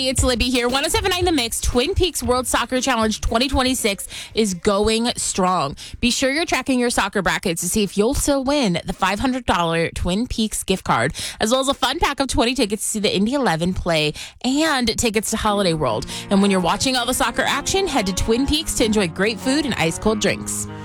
Hey, it's Libby here. 107.9 The Mix. Twin Peaks World Soccer Challenge 2026 is going strong. Be sure you're tracking your soccer brackets to see if you'll still win the $500 Twin Peaks gift card, as well as a fun pack of 20 tickets to see the Indy 11 play and tickets to Holiday World. And when you're watching all the soccer action, head to Twin Peaks to enjoy great food and ice cold drinks.